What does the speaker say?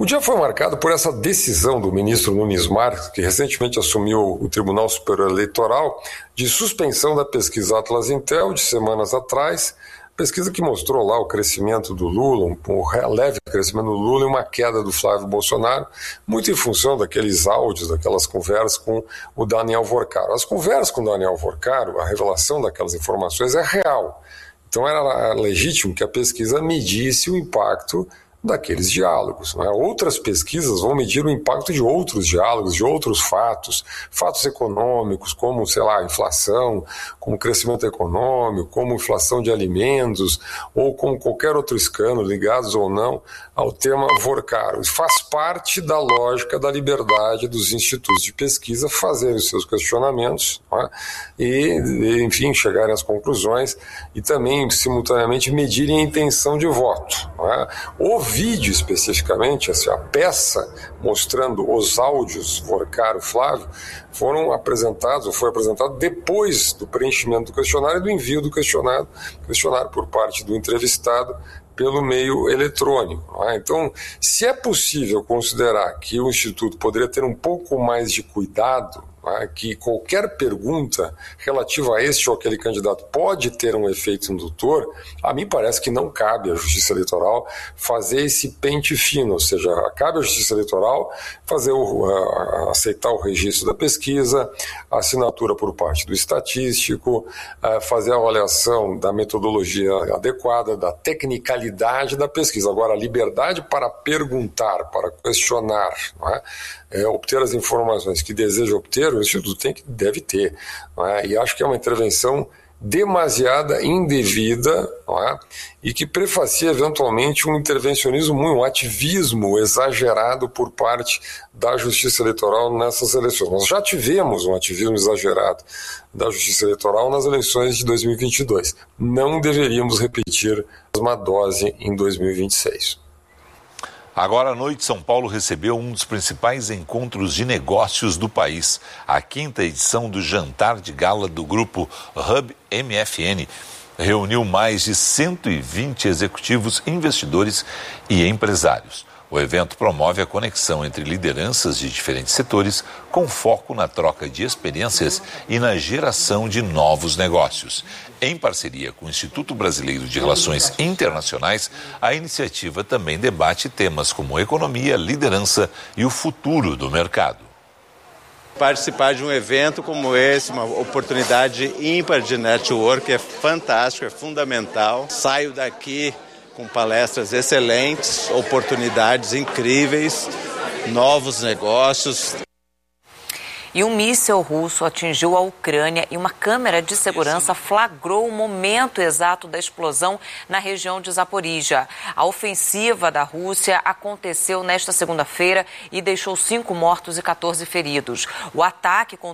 dia foi marcado por essa decisão do ministro Nunes Marques, que recentemente assumiu o Tribunal Superior Eleitoral, de suspensão da pesquisa Atlas Intel de semanas atrás, pesquisa que mostrou lá o crescimento do Lula, um leve crescimento do Lula e uma queda do Flávio Bolsonaro, muito em função daqueles áudios, daquelas conversas com o Daniel Vorcaro. As conversas com o Daniel Vorcaro, a revelação daquelas informações é real. Então era legítimo que a pesquisa medisse o impacto daqueles diálogos. Né? Outras pesquisas vão medir o impacto de outros diálogos, de outros fatos econômicos, como, a inflação, como crescimento econômico, como inflação de alimentos, ou como qualquer outro escândalo, ligados ou não ao tema Vorcaro. Faz parte da lógica da liberdade dos institutos de pesquisa fazerem os seus questionamentos, né? E, enfim, chegarem às conclusões e também, simultaneamente, medirem a intenção de voto. Né? O vídeo, especificamente, a peça mostrando os áudios Vorcaro-Flávio, foi apresentado depois do preenchimento do questionário e do envio do questionário por parte do entrevistado pelo meio eletrônico. Então, se é possível considerar que o Instituto poderia ter um pouco mais de cuidado, que qualquer pergunta relativa a este ou aquele candidato pode ter um efeito indutor, a mim parece que não cabe à Justiça Eleitoral fazer esse pente fino, ou seja, cabe à Justiça Eleitoral aceitar o registro da pesquisa, a assinatura por parte do estatístico, fazer a avaliação da metodologia adequada, da tecnicalidade da pesquisa. Agora, a liberdade para perguntar, para questionar, obter as informações que deseja obter, o Instituto deve ter. E acho que é uma intervenção demasiada, indevida, e que prefacia eventualmente um intervencionismo, um ativismo exagerado por parte da Justiça Eleitoral nessas eleições. Nós já tivemos um ativismo exagerado da Justiça Eleitoral nas eleições de 2022. Não deveríamos repetir a mesma dose em 2026. Agora à noite, São Paulo recebeu um dos principais encontros de negócios do país, a 5ª edição do Jantar de Gala do grupo Hub MFN. Reuniu mais de 120 executivos, investidores e empresários. O evento promove a conexão entre lideranças de diferentes setores, com foco na troca de experiências e na geração de novos negócios. Em parceria com o Instituto Brasileiro de Relações Internacionais, a iniciativa também debate temas como economia, liderança e o futuro do mercado. Participar de um evento como esse, uma oportunidade ímpar de network, é fantástico, é fundamental. Saio daqui com palestras excelentes, oportunidades incríveis, novos negócios. E um míssil russo atingiu a Ucrânia e uma câmera de segurança flagrou o momento exato da explosão na região de Zaporíjia. A ofensiva da Rússia aconteceu nesta segunda-feira e deixou 5 mortos e 14 feridos. O ataque